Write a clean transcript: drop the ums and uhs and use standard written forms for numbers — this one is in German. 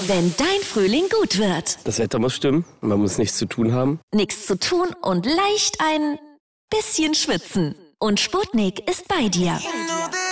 Wenn dein Frühling gut wird. Das Wetter muss stimmen, man muss nichts zu tun haben. Nichts zu tun und leicht ein bisschen schwitzen. Und Sputnik ist bei dir.